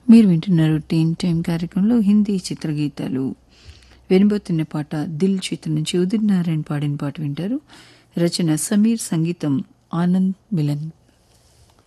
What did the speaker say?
మీరు వింటున్నారు టీన్ టైమ్ కార్యక్రమంలో హిందీ చిత్రగీతాలు. వినబోతున్న పాట దిల్ చిత్రం నుంచి ఉదిత్ నారాయణ్ పాడిన పాట వింటారు. రచన సమీర్, సంగీతం ఆనంద్ మిలన్.